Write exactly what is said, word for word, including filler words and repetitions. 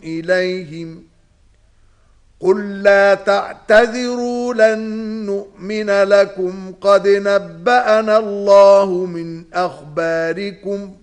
إليهم قل لا تعتذروا لن نؤمن لكم قد نبأنا الله من أخباركم